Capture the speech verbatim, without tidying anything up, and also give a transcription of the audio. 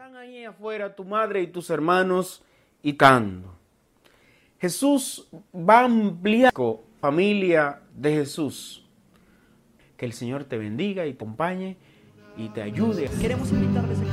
Están ahí afuera tu madre y tus hermanos y cantando. Jesús va a ampliar la familia de Jesús. Que el Señor te bendiga y te acompañe y te ayude. Queremos invitarles a